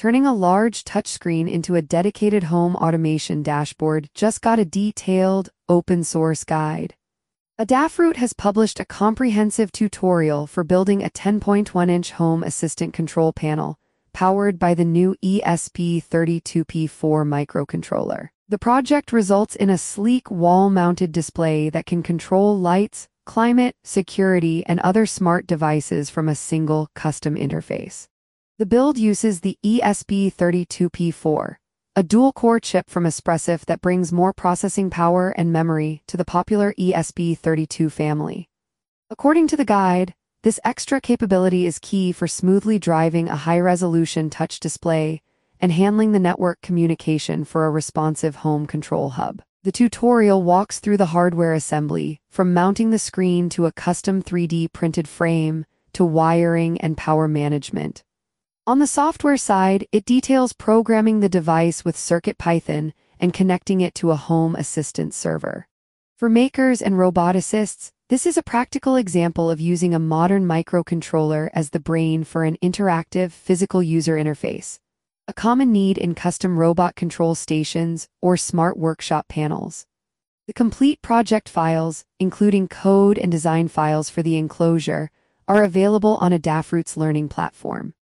Turning a large touchscreen into a dedicated home automation dashboard just got a detailed, open-source guide. Adafruit has published a comprehensive tutorial for building a 10.1-inch home assistant control panel, powered by the new ESP32P4 microcontroller. The project results in a sleek wall-mounted display that can control lights, climate, security, and other smart devices from a single custom interface. The build uses the ESP32P4, a dual-core chip from Espressif that brings more processing power and memory to the popular ESP32 family. According to the guide, this extra capability is key for smoothly driving a high-resolution touch display and handling the network communication for a responsive home control hub. The tutorial walks through the hardware assembly, from mounting the screen to a custom 3D printed frame to wiring and power management. On the software side, it details programming the device with CircuitPython and connecting it to a home assistant server. For makers and roboticists, this is a practical example of using a modern microcontroller as the brain for an interactive physical user interface, a common need in custom robot control stations or smart workshop panels. The complete project files, including code and design files for the enclosure, are available on Adafruit's learning platform.